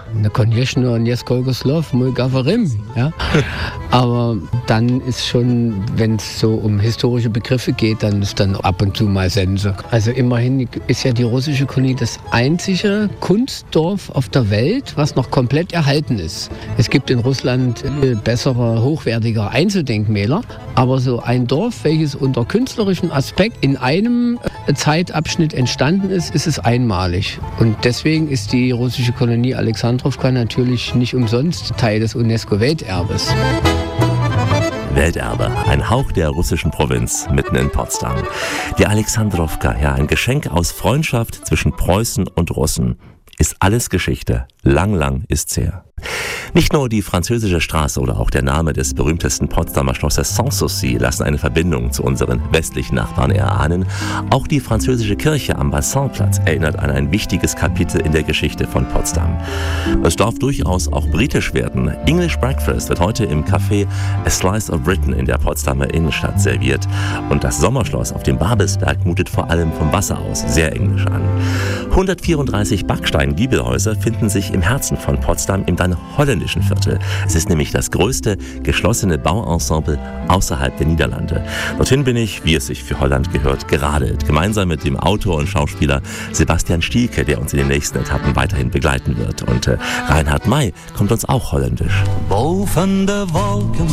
Ne Konjechno, Nieskolko Slov, mój Gavarim. Ja? Aber dann ist schon, wenn es so um historische Begriffe geht, dann ist dann ab und zu mal Sense. Also immerhin ist ja die russische Kolonie das einzige Kunstdorf auf der Welt, was noch komplett erhalten ist. Es gibt in Russland bessere, hochwertige Einzeldenkmäler, aber so ein Dorf, welches unter künstlerischem Aspekt in einem Zeitabschnitt entstanden ist, ist es einmalig. Und deswegen ist die russische Kolonie Alexandrowka natürlich nicht umsonst Teil des UNESCO-Welterbes. Welterbe, ein Hauch der russischen Provinz mitten in Potsdam. Die Alexandrowka, ja, ein Geschenk aus Freundschaft zwischen Preußen und Russen. Ist alles Geschichte. Lang, lang ist's her. Nicht nur die französische Straße oder auch der Name des berühmtesten Potsdamer Schlosses Sanssouci lassen eine Verbindung zu unseren westlichen Nachbarn erahnen. Auch die französische Kirche am Bassinplatz erinnert an ein wichtiges Kapitel in der Geschichte von Potsdam. Es darf durchaus auch britisch werden. English Breakfast wird heute im Café A Slice of Britain in der Potsdamer Innenstadt serviert. Und das Sommerschloss auf dem Babelsberg mutet vor allem vom Wasser aus sehr englisch an. 134 Backstein-Giebelhäuser finden sich im Herzen von Potsdam im dann holländischen Viertel. Es ist nämlich das größte geschlossene Bauensemble außerhalb der Niederlande. Dorthin bin ich, wie es sich für Holland gehört, geradelt. Gemeinsam mit dem Autor und Schauspieler Sebastian Stielke, der uns in den nächsten Etappen weiterhin begleiten wird. Und Reinhard May kommt uns auch holländisch. Boven de Wolken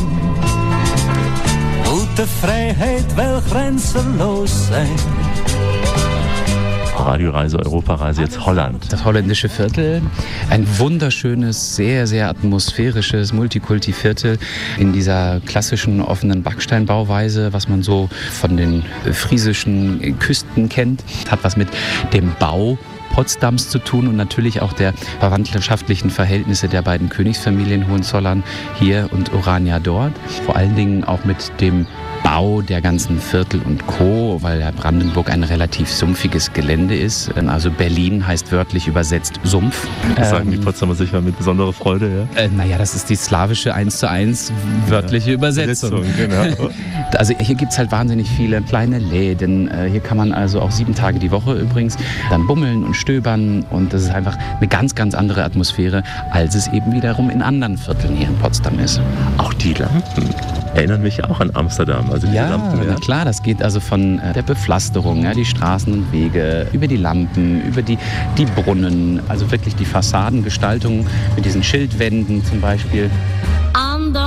moet de Freiheit wel grenzenlos sein. Radioreise, Europareise, jetzt Holland. Das holländische Viertel, ein wunderschönes, sehr, sehr atmosphärisches Multikulti-Viertel in dieser klassischen offenen Backsteinbauweise, was man so von den friesischen Küsten kennt. Hat was mit dem Bau Potsdams zu tun und natürlich auch der verwandtschaftlichen Verhältnisse der beiden Königsfamilien Hohenzollern hier und Orania dort. Vor allen Dingen auch mit dem Bau der ganzen Viertel und Co., weil ja Brandenburg ein relativ sumpfiges Gelände ist. Also Berlin heißt wörtlich übersetzt Sumpf. Das sagen die Potsdamer sicher mit besonderer Freude, ja? Naja, das ist die slawische 1:1 wörtliche Übersetzung. Genau. Also hier gibt es halt wahnsinnig viele kleine Läden. Hier kann man also auch 7 Tage die Woche übrigens dann bummeln und stöbern. Und das ist einfach eine ganz, ganz andere Atmosphäre, als es eben wiederum in anderen Vierteln hier in Potsdam ist. Auch die Lampen erinnern mich auch an Amsterdam. Also diese Lampen, na klar, das geht also von der Bepflasterung, ja, die Straßen und Wege, über die Lampen, über die Brunnen, also wirklich die Fassadengestaltung mit diesen Schildwänden zum Beispiel. An der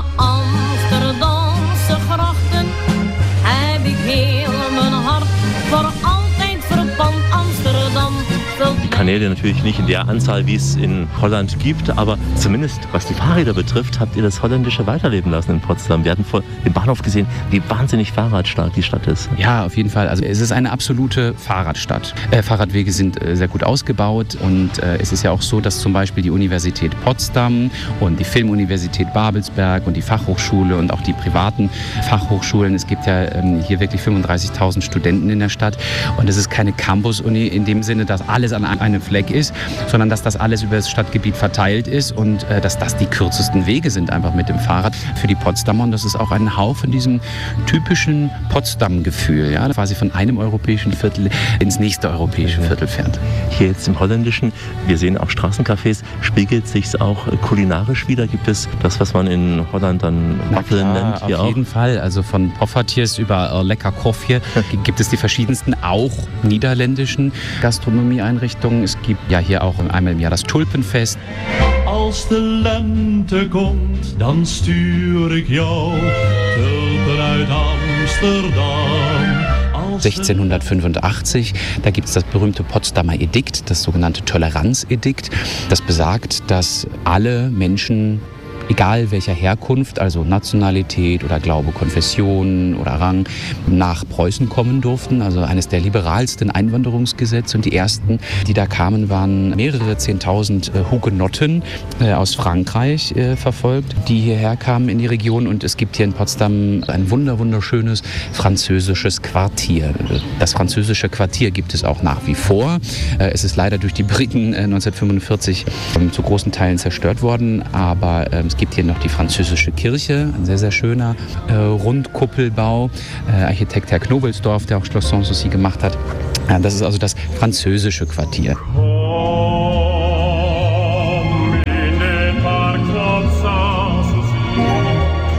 Amsterdamse grachten heb ik heel mijn hart voor altijd verpand Amsterdam. Die Kanäle natürlich nicht in der Anzahl, wie es in Holland gibt, aber zumindest was die Fahrräder betrifft, habt ihr das Holländische weiterleben lassen in Potsdam. Wir hatten vor dem Bahnhof gesehen, wie wahnsinnig fahrradstark die Stadt ist. Ja, auf jeden Fall. Also es ist eine absolute Fahrradstadt. Fahrradwege sind sehr gut ausgebaut und es ist ja auch so, dass zum Beispiel die Universität Potsdam und die Filmuniversität Babelsberg und die Fachhochschule und auch die privaten Fachhochschulen, es gibt ja hier wirklich 35.000 Studenten in der Stadt und es ist keine Campus-Uni in dem Sinne, dass alles an einem Fleck ist, sondern dass das alles über das Stadtgebiet verteilt ist und dass das die kürzesten Wege sind einfach mit dem Fahrrad für die Potsdamer und das ist auch ein Hauch von diesem typischen Potsdam-Gefühl, ja, quasi von einem europäischen Viertel ins nächste europäische Viertel fährt. Hier jetzt im Holländischen, wir sehen auch Straßencafés, spiegelt sich auch kulinarisch wieder? Gibt es das, was man in Holland dann Waffeln nennt? Hier auf jeden Fall, also von Poffertjes über Lekker Koffie gibt es die verschiedensten, auch niederländischen Gastronomieeinrichtungen. Es gibt ja hier auch einmal im Jahr das Tulpenfest. Als de lente komt, dan stuur ik jou tulpen uit Amsterdam. 1685, da gibt es das berühmte Potsdamer Edikt, das sogenannte Toleranzedikt. Das besagt, dass alle Menschen, egal welcher Herkunft, also Nationalität oder Glaube, Konfession oder Rang, nach Preußen kommen durften. Also eines der liberalsten Einwanderungsgesetze. Und die ersten, die da kamen, waren mehrere 10.000 Hugenotten aus Frankreich verfolgt, die hierher kamen in die Region. Und es gibt hier in Potsdam ein wunderschönes französisches Quartier. Das französische Quartier gibt es auch nach wie vor. Es ist leider durch die Briten 1945 zu großen Teilen zerstört worden, aber es gibt hier noch die französische Kirche, ein sehr, sehr schöner Rundkuppelbau. Architekt Herr Knobelsdorf, der auch Schloss Sanssouci gemacht hat. Das ist also das französische Quartier.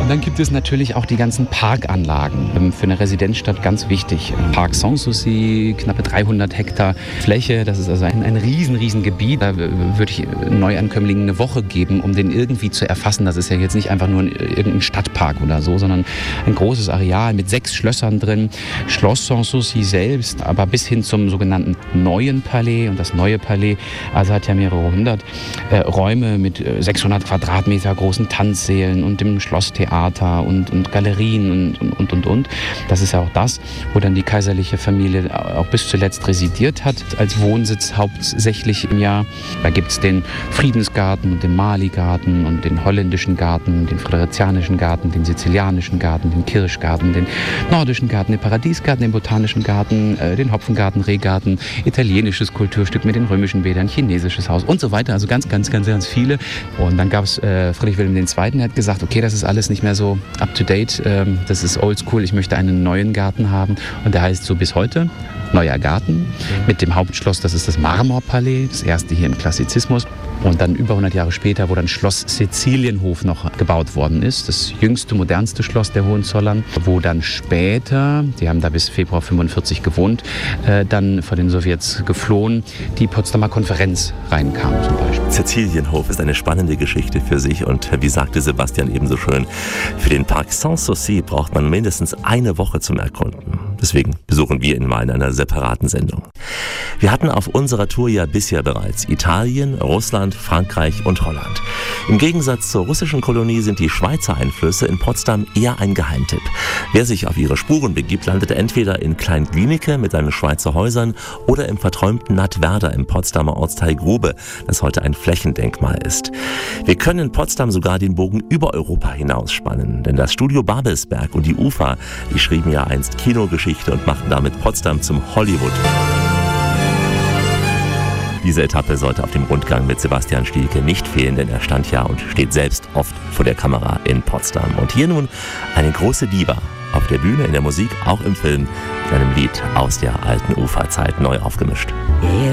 Und dann gibt es natürlich auch die ganzen Parkanlagen. Für eine Residenzstadt ganz wichtig. Parc Sanssouci, knappe 300 Hektar Fläche. Das ist also ein riesen Gebiet. Da würde ich Neuankömmlingen eine Woche geben, um den irgendwie zu erfassen. Das ist ja jetzt nicht einfach nur irgendein Stadtpark oder so, sondern ein großes Areal mit 6 Schlössern drin. Schloss Sanssouci selbst, aber bis hin zum sogenannten Neuen Palais. Und das Neue Palais also hat ja mehrere hundert Räume mit 600 Quadratmeter großen Tanzsälen und dem Schlosstheater und Galerien und. Das ist ja auch das, wo dann die kaiserliche Familie auch bis zuletzt residiert hat, als Wohnsitz hauptsächlich im Jahr. Da gibt es den Friedensgarten und den Mali-Garten und den holländischen Garten, den friderizianischen Garten, den sizilianischen Garten, den Kirschgarten, den nordischen Garten, den Paradiesgarten, den botanischen Garten, den Hopfengarten, Rehgarten, italienisches Kulturstück mit den römischen Bädern, chinesisches Haus und so weiter. Also ganz viele. Und dann gab es Friedrich Wilhelm II., der hat gesagt, okay, das ist alles nicht mehr so up to date, das ist oldschool, ich möchte einen neuen Garten haben. Und der heißt so bis heute Neuer Garten mit dem Hauptschloss, das ist das Marmorpalais, das erste hier im Klassizismus. Und dann über 100 Jahre später, wo dann Schloss Sizilienhof noch gebaut worden ist, das jüngste, modernste Schloss der Hohenzollern, wo dann später, die haben da bis Februar 45 gewohnt, dann von den Sowjets geflohen, die Potsdamer Konferenz reinkam zum Beispiel. Sizilienhof ist eine spannende Geschichte für sich und wie sagte Sebastian ebenso schön, für den Parc Sanssouci braucht man mindestens eine Woche zum Erkunden. Deswegen besuchen wir ihn mal in einer separaten Sendung. Wir hatten auf unserer Tour ja bisher bereits Italien, Russland, Frankreich und Holland. Im Gegensatz zur russischen Kolonie sind die Schweizer Einflüsse in Potsdam eher ein Geheimtipp. Wer sich auf ihre Spuren begibt, landet entweder in Klein-Glienicke mit seinen Schweizer Häusern oder im verträumten Nattwerder im Potsdamer Ortsteil Grube, das heute ein Flächendenkmal ist. Wir können in Potsdam sogar den Bogen über Europa hinausspannen, denn das Studio Babelsberg und die UFA, die schrieben ja einst Kinogeschichte und machten damit Potsdam zum Hollywood. Diese Etappe sollte auf dem Rundgang mit Sebastian Stielke nicht fehlen, denn er stand ja und steht selbst oft vor der Kamera in Potsdam. Und hier nun eine große Diva auf der Bühne, in der Musik, auch im Film, mit einem Lied aus der alten Uferzeit neu aufgemischt.